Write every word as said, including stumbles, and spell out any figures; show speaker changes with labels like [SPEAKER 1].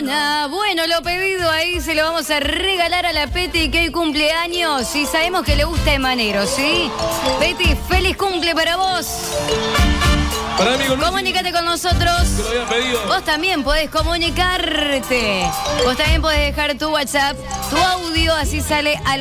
[SPEAKER 1] mañana. Bueno, lo pedido ahí se lo vamos a regalar a la Peti, que hoy cumpleaños. Y sabemos que le gusta Emanero, ¿sí? Peti, feliz cumple para vos.
[SPEAKER 2] Para mí, con
[SPEAKER 1] Comunícate con nosotros.
[SPEAKER 2] Te lo habían pedido.
[SPEAKER 1] Vos también podés comunicarte. Vos también podés dejar tu WhatsApp, tu audio, así sale a la